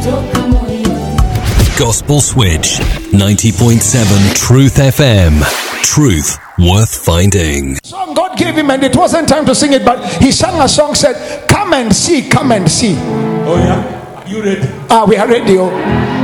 Gospel Switch 90.7 Truth FM. Truth worth finding. Song God gave him, and it wasn't time to sing it, but he sang a song, said, "Come and see, come and see." Oh yeah, are you ready? We are ready.